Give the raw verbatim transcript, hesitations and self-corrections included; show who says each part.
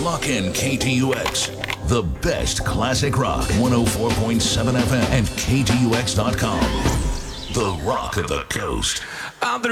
Speaker 1: Lock in K T U X, the best classic rock, one oh four point seven F M and K T U X dot com. The Rock of the Coast.
Speaker 2: I'm the